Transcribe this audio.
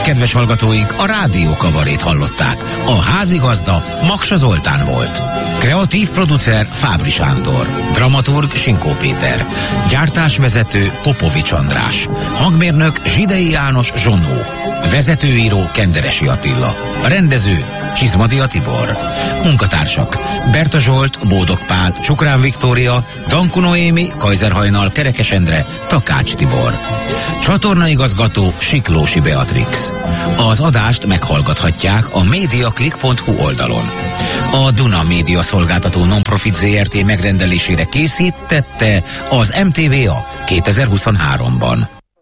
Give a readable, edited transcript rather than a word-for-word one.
Kedves hallgatóink, a Rádió Kabarét hallották. A házigazda Maksa Zoltán volt. Kreatív producer Fábri Sándor. Dramaturg Sinkó Péter. Gyártásvezető Popovics András. Hangmérnök Zsidei János Zsonnó. Vezetőíró Kenderesi Attila. Rendező Csizmadia Tibor. Munkatársak Berta Zsolt, Bódog Pál, Csukrán Viktória, Danku Noémi, Kajzer-Hajnal, Kerekes Endre, Takács Tibor. Csatornaigazgató Siklósi Beatrix. Az adást meghallgathatják a mediaclick.hu oldalon. A Duna Média Szolgáltató Nonprofit Zrt. Megrendelésére készítette az MTVA 2023-ban.